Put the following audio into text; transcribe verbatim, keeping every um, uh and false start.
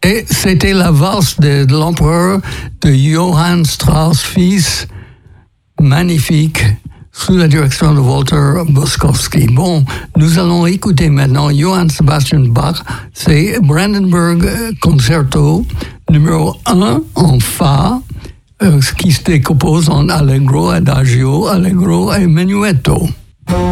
Et c'était la valse de, de l'empereur de Johann Strauss fils, magnifique, sous la direction de Walter Boskowski. Bon, nous allons écouter maintenant Johann Sebastian Bach, c'est Brandenburg Concerto numéro un en Fa, euh, qui se décompose en Allegro, Adagio, Allegro et Menuetto.